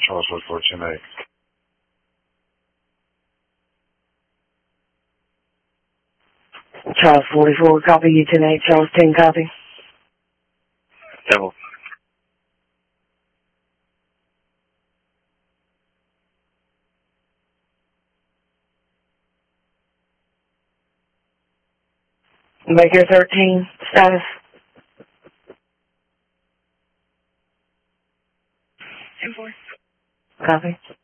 Charles 44 Charles 44, copy you 10-8, Charles 10, copy. Devil. Baker 13, status. Ten-4. Copy.